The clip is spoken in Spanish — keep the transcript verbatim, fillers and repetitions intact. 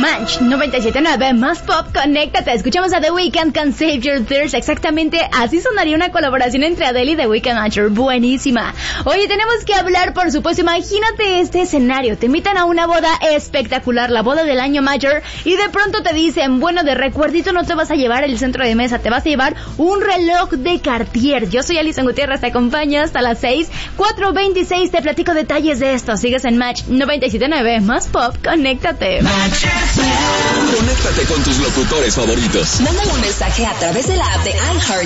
Match noventa y siete punto nueve más pop, conéctate. Escuchamos a The Weeknd con Save Your Tears. Exactamente así sonaría una colaboración entre Adele y The Weeknd Matcher. Buenísima. Oye, tenemos que hablar, por supuesto. Imagínate este escenario. Te invitan a una boda espectacular, la boda del año Matcher, y de pronto te dicen, bueno, de recuerdito no te vas a llevar el centro de mesa, te vas a llevar un reloj de Cartier. Yo soy Alison Gutiérrez, te acompaño hasta las seis, cuatro veintiséis. Te platico detalles de esto. Sigues en Match noventa y siete punto nueve más pop, conéctate. Conéctate con tus locutores favoritos. Mándale un mensaje a través de la app de iHeart